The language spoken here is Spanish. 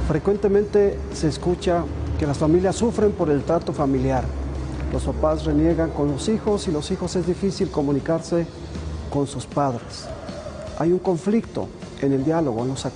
Frecuentemente se escucha que las familias sufren por el trato familiar. Los papás reniegan con los hijos y los hijos es difícil comunicarse con sus padres. Hay un conflicto en el diálogo, en los acuerdos.